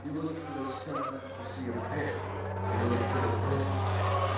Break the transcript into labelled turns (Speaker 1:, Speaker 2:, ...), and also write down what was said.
Speaker 1: You look into the sediment, you see a pit. You look into the pit,